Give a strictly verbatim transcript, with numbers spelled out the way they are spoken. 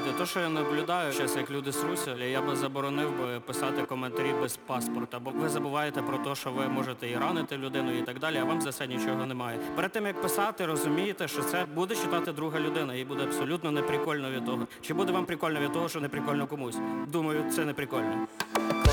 люди. То, що я наблюдаю, зараз, як люди сруся, я би заборонив би писати коментарі без паспорта, бо ви забуваєте про те, що ви можете і ранити людину і так далі, а вам за це нічого немає. Перед тим, як писати, розумієте, що це буде читати друга людина, і буде абсолютно неприкольно від того. Чи буде вам прикольно від того, що неприкольно комусь? Думаю, це не прикольно.